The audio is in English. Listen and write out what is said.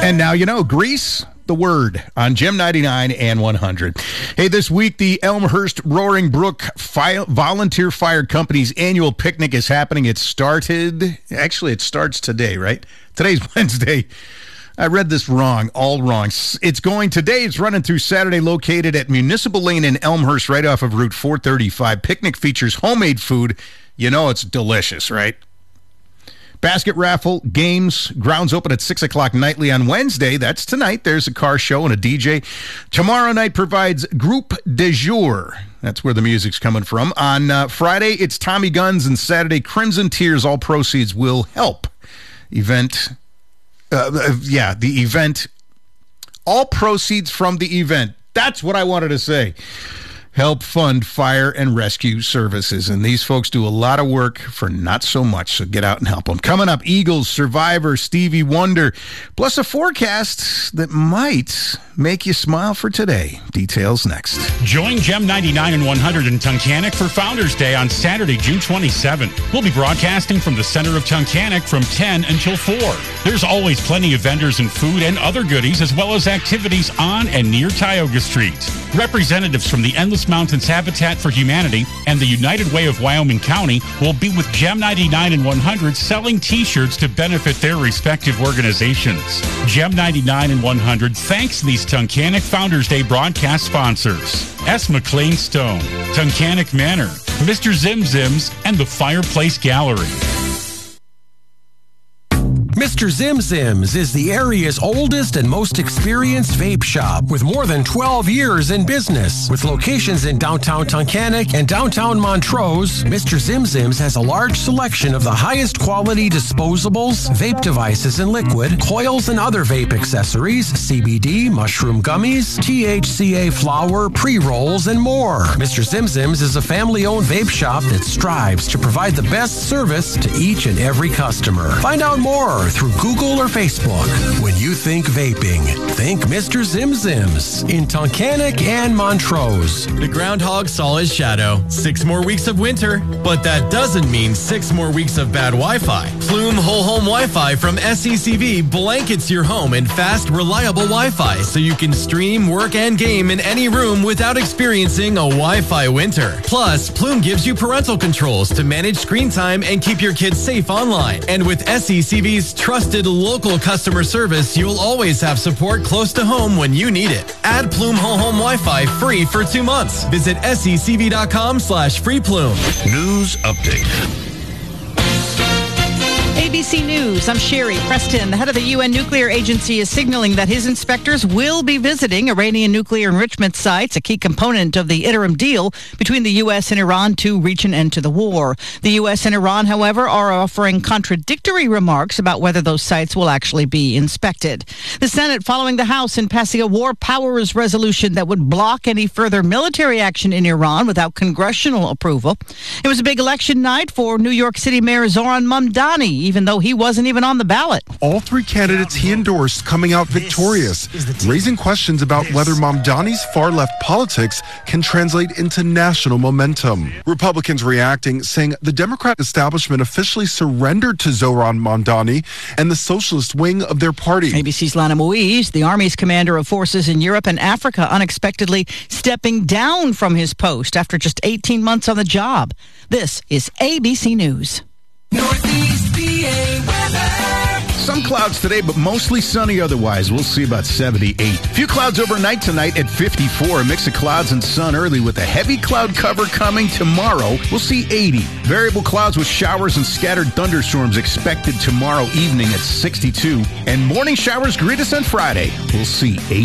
And now you know, Grease, the word on Gem 99 and 100. Hey, this week, the Elmhurst Roaring Brook Volunteer Fire Company's annual picnic is happening. It starts today, right? Today's Wednesday. I read this wrong, all wrong. It's going today. It's running through Saturday, located at Municipal Lane in Elmhurst, right off of Route 435. Picnic features homemade food. You know it's delicious, right? Basket raffle, games, grounds open at 6 o'clock nightly on Wednesday. That's tonight. There's a car show and a DJ. Tomorrow night provides Groupe de Jour. That's where the music's coming from. On Friday, it's Tommy Guns, and Saturday, Crimson Tears. All proceeds will help the event. All proceeds from the event. That's what I wanted to say. Help fund fire and rescue services. And these folks do a lot of work for not so much, so get out and help them. Coming up, Eagles, Survivor, Stevie Wonder, plus a forecast that might make you smile for today. Details next. Join Gem 99 and 100 in Tunkhannock for Founders Day on Saturday, June 27th. We'll be broadcasting from the center of Tunkhannock from 10 until 4. There's always plenty of vendors and food and other goodies, as well as activities on and near Tioga Street. Representatives from the Endless Mountains Habitat for Humanity and the United Way of Wyoming County will be with Gem 99 and 100 selling T-shirts to benefit their respective organizations. Gem 99 and 100 thanks these Tunkhannock Founders Day broadcast sponsors: S. McLean Stone, Tunkhannock Manor, Mr. Zim Zims, and the Fireplace Gallery. Mr. Zim Zims is the area's oldest and most experienced vape shop with more than 12 years in business. With locations in downtown Tunkhannock and downtown Montrose, Mr. Zim Zims has a large selection of the highest quality disposables, vape devices and liquid, coils and other vape accessories, CBD, mushroom gummies, THCA flower, pre-rolls, and more. Mr. Zim Zims is a family-owned vape shop that strives to provide the best service to each and every customer. Find out more through Google or Facebook. When you think vaping, think Mr. Zim Zims in Tunkhannock and Montrose. The groundhog saw his shadow. 6 more weeks of winter, but that doesn't mean 6 more weeks of bad Wi-Fi. Plume Whole Home Wi-Fi from SECV blankets your home in fast, reliable Wi-Fi so you can stream, work, and game in any room without experiencing a Wi-Fi winter. Plus, Plume gives you parental controls to manage screen time and keep your kids safe online. And with SECV's trusted local customer service, you'll always have support close to home when you need it. Add Plume Whole Home Wi-Fi free for 2 months. Visit secv.com/freeplume. News update. ABC News, I'm Sherry Preston. The head of the UN Nuclear Agency is signaling that his inspectors will be visiting Iranian nuclear enrichment sites, a key component of the interim deal between the U.S. and Iran to reach an end to the war. The U.S. and Iran, however, are offering contradictory remarks about whether those sites will actually be inspected. The Senate following the House in passing a war powers resolution that would block any further military action in Iran without congressional approval. It was a big election night for New York City Mayor Zohran Mamdani, even though he wasn't even on the ballot. All 3 candidates he endorsed coming out victorious, raising questions about whether Mamdani's far-left politics can translate into national momentum. Republicans reacting, saying the Democrat establishment officially surrendered to Zohran Mamdani and the socialist wing of their party. ABC's Lana Moise, the Army's commander of forces in Europe and Africa, unexpectedly stepping down from his post after just 18 months on the job. This is ABC News. Northeast PA weather. Some clouds today, but mostly sunny otherwise. We'll see about 78. A few clouds overnight tonight at 54. A mix of clouds and sun early with a heavy cloud cover coming tomorrow. We'll see 80. Variable clouds with showers and scattered thunderstorms expected tomorrow evening at 62. And morning showers greet us on Friday. We'll see 80.